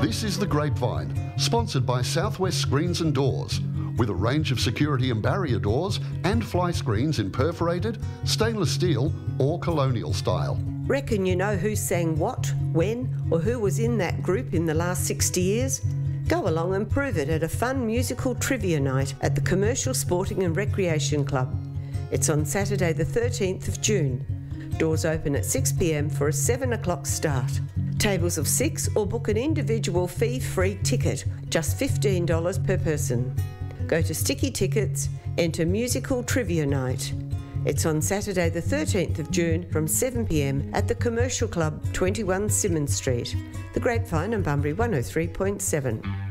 This is The Grapevine, sponsored by Southwest Screens and Doors, with a range of security and barrier doors and fly screens in perforated, stainless steel or colonial style. Reckon you know who sang what, when, or who was in that group in the last 60 years? Go along and prove it at a fun musical trivia night at the Commercial Sporting and Recreation Club. It's on Saturday the 13th of June. Doors open at 6 p.m. for a 7 o'clock start. Tables of 6 or book an individual fee-free ticket, just $15 per person. Go to Sticky Tickets, enter Musical Trivia Night. It's on Saturday the 13th of June from 7 p.m. at the Commercial Club, 21 Symonds Street. The Grapevine and Bunbury 103.7.